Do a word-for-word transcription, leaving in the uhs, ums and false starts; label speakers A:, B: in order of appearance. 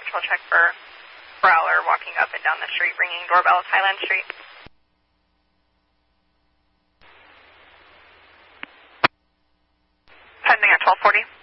A: Patrol check for Prowler walking up and down the street, ringing doorbell at Highland Street. Pending at twelve forty.